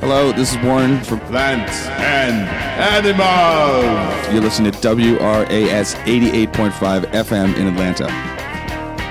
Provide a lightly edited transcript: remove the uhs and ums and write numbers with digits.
Hello, this is Warren from Plants and Animals. You're listening to WRAS 88.5 FM in Atlanta.